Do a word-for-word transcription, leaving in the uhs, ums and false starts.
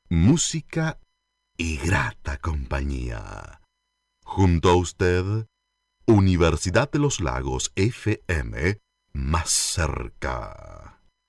música y grata compañía. Junto a usted, Universidad de los Lagos F M, más cerca.